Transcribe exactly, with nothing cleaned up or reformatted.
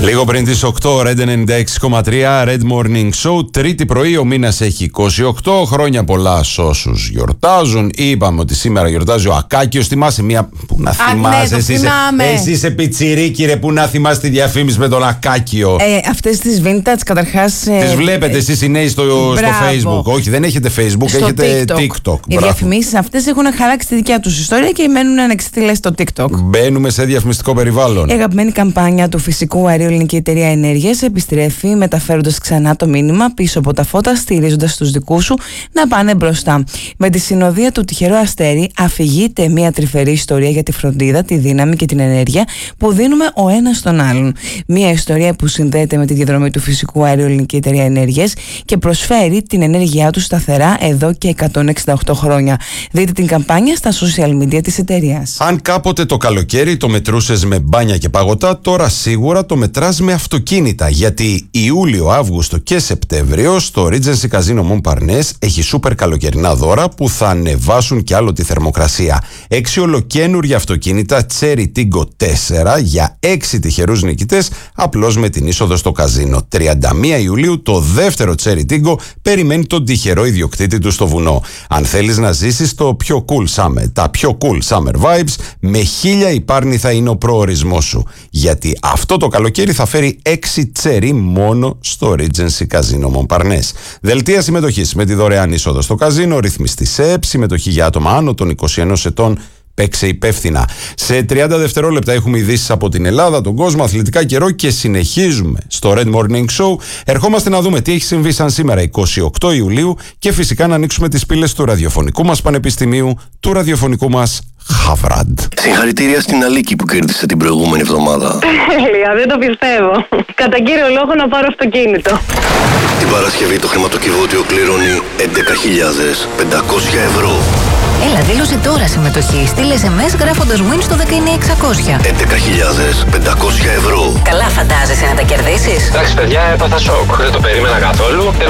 Λίγο πριν τις οκτώ, Red ενενήντα έξι κόμμα τρία, Red Morning Show. Τρίτη πρωί, ο μήνας έχει είκοσι οκτώ. Χρόνια πολλά σε όσους γιορτάζουν. Είπαμε ότι σήμερα γιορτάζει ο Ακάκιος. Θυμάσαι μία που να θυμάσαι. Ναι, εσύ, είσαι, εσύ είσαι πιτσιρίκι, ρε, που να θυμάσαι τη διαφήμιση με τον Ακάκιο. Ε, αυτές τις vintage καταρχάς. Ε, τις βλέπετε ε, εσείς οι νέοι στο, στο Facebook. Όχι, δεν έχετε Facebook, στο έχετε TikTok. TikTok. Οι διαφημίσεις αυτές έχουν χαράξει τη δικιά τους ιστορία και μένουν ανεξίτηλες στο TikTok. Μπαίνουμε σε διαφημιστικό περιβάλλον. Η αγαπημένη καμπάνια του φυσικού αερίου Ελληνική Εταιρεία Ενέργειας επιστρέφει, μεταφέροντας ξανά το μήνυμα πίσω από τα φώτα, στηρίζοντας τους δικούς σου να πάνε μπροστά. Με τη συνοδεία του τυχερό αστέρι αφηγείται μια τρυφερή ιστορία για τη φροντίδα, τη δύναμη και την ενέργεια που δίνουμε ο ένας στον άλλον. Μια ιστορία που συνδέεται με τη διαδρομή του φυσικού αερίου Ελληνική Εταιρεία Ενέργειας και προσφέρει την ενέργειά του σταθερά εδώ και εκατόν εξήντα οκτώ χρόνια. Δείτε την καμπάνια στα social media της εταιρείας. Αν κάποτε το καλοκαίρι το μετρούσες με μπάνια και παγωτά, τώρα σίγουρα το μετράς με αυτοκίνητα. Γιατί Ιούλιο, Αύγουστο και Σεπτέμβριο στο Regency Casino Montparnasse έχει σούπερ καλοκαιρινά δώρα που θα ανεβάσουν κι άλλο τη θερμοκρασία. Έξι ολοκαίνουργια αυτοκίνητα Cherry Tiggo τέσσερα για έξι τυχερούς νικητές, απλώς με την είσοδο στο καζίνο. τριάντα μία Ιουλίου το δεύτερο Cherry Tiggo περιμένει τον τυχερό ιδιοκτήτη του στο βουνό. Αν θέλεις να ζήσεις το πιο cool summer, τα πιο cool summer vibes, με χίλια η Πάρνη θα είναι ο προορισμός σου. Γιατί αυτό το καλοκαίρι θα φέρει έξι τσέρι μόνο στο Regency Casino Montparnasse. Δελτία συμμετοχής με τη δωρεάν είσοδο στο καζίνο, ρυθμιστή ΣΕΠ, συμμετοχή για άτομα άνω των είκοσι ενός ετών. Παίξε υπεύθυνα. Σε τριάντα δευτερόλεπτα έχουμε ειδήσεις από την Ελλάδα, τον κόσμο, αθλητικά, καιρό και συνεχίζουμε στο Red Morning Show. Ερχόμαστε να δούμε τι έχει συμβεί σαν σήμερα είκοσι οκτώ Ιουλίου και φυσικά να ανοίξουμε τις πύλες του ραδιοφωνικού μας πανεπιστημίου, του ραδιοφωνικού μας Χαβραντ. Συγχαρητήρια στην Αλίκη που κέρδισε την προηγούμενη εβδομάδα. Τέλεια, δεν το πιστεύω. Κατά κύριο λόγο να πάρω αυτοκίνητο. Την Παρασκευή το χρηματοκιβώτιο κληρώνει έντεκα χιλιάδες πεντακόσια ευρώ. Έλα, δήλωσε τώρα συμμετοχή. Στείλε ες εμ ες γράφοντας win στο δεκαεννιά εξακόσια. έντεκα χιλιάδες πεντακόσια ευρώ. Καλά φαντάζεσαι να τα κερδίσεις? Εντάξει παιδιά, έπαθα σοκ. Δεν το περίμενα καθόλου.